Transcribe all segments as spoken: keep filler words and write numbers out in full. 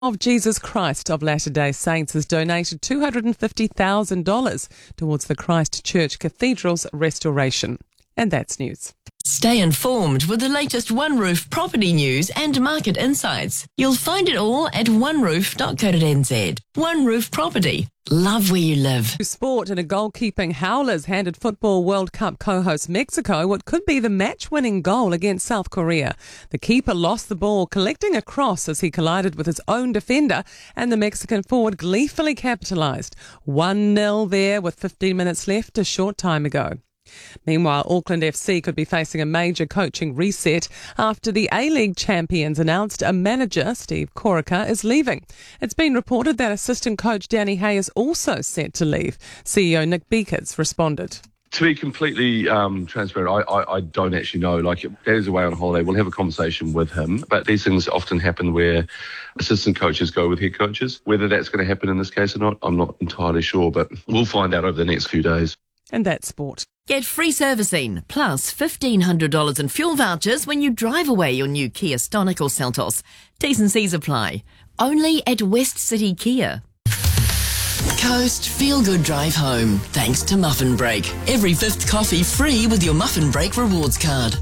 of Jesus Christ of Latter-day Saints has donated two hundred fifty thousand dollars towards the Christchurch Cathedral's restoration. And that's news. Stay informed with the latest One Roof property news and market insights. You'll find it all at one roof dot co dot n z. One Roof Property. Love where you live. Sport and a goalkeeping howlers handed Football World Cup co-host Mexico what could be the match-winning goal against South Korea. The keeper lost the ball, collecting a cross as he collided with his own defender, and the Mexican forward gleefully capitalised. one nil there with fifteen minutes left a short time ago. Meanwhile, Auckland F C could be facing a major coaching reset after the A-League champions announced a manager, Steve Corica, is leaving. It's been reported that assistant coach Danny Hay is also set to leave. C E O Nick Beakers responded. To be completely um, transparent, I, I, I don't actually know. Like, Danny's away on holiday. We'll have a conversation with him. But these things often happen where assistant coaches go with head coaches. Whether that's going to happen in this case or not, I'm not entirely sure. But we'll find out over the next few days. And that's sport. Get free servicing plus fifteen hundred dollars in fuel vouchers when you drive away your new Kia Stonic or Seltos. T's and C's apply. Only at West City Kia. Coast Feel Good Drive Home. Thanks to Muffin Break. Every fifth coffee free with your Muffin Break rewards card.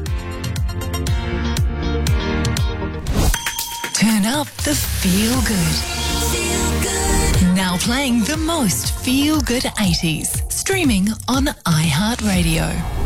Turn up the Feel Good. Feel Good. Now playing the most Feel Good eighties. Streaming on iHeartRadio.